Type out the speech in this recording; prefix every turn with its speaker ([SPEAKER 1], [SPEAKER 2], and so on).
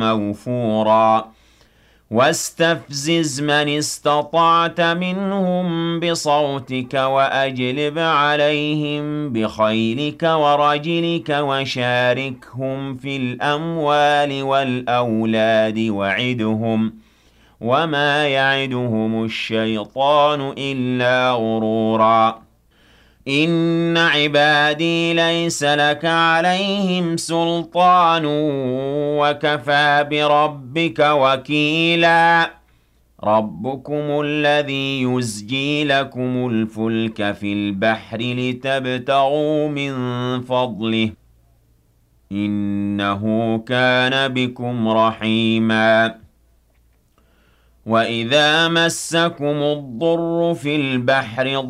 [SPEAKER 1] موفورا واستفزز من استطعت منهم بصوتك وأجلب عليهم بخيلك ورجلك وشاركهم في الأموال والأولاد وعدهم وما يعدهم الشيطان إلا غرورا إن عبادي ليس لك عليهم سلطان وكفى بربك وكيلا ربكم الذي يزجي لكم الفلك في البحر لتبتغوا من فضله إنه كان بكم رحيما وإذا مسكم الضر في البحر